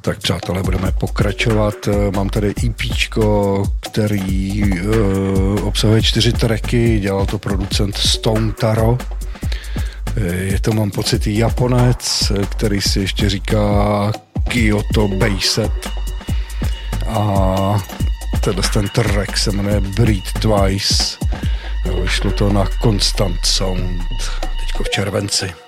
Tak přátelé, budeme pokračovat. Mám tady EPčko, který obsahuje 4 tracky, dělal to producent Stone Taro. Je to, mám pocit, Japonec, který si ještě říká Kyoto Bayset. A ten track se jmenuje Breathe Twice. Vyšlo to na Constant Sound teďko v červenci.